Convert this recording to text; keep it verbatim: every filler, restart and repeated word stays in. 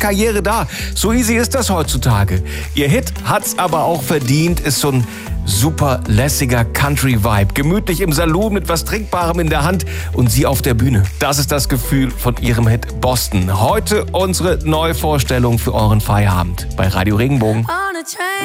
Karriere da. So easy ist das heutzutage. Ihr Hit hat's aber auch verdient, ist so ein super lässiger Country-Vibe. Gemütlich im Saloon mit was Trinkbarem in der Hand und sie auf der Bühne. Das ist das Gefühl von ihrem Hit Boston. Heute unsere Neuvorstellung für euren Feierabend bei Radio Regenbogen.